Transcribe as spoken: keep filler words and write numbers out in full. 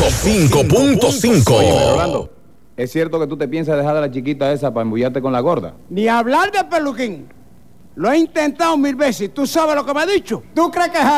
cinco punto cinco. Oye, Rolando, ¿es cierto que tú te piensas dejar a la chiquita esa para embullarte con la gorda? Ni hablar de peluquín. Lo he intentado mil veces. ¿Tú sabes lo que me ha dicho? ¿Tú crees que es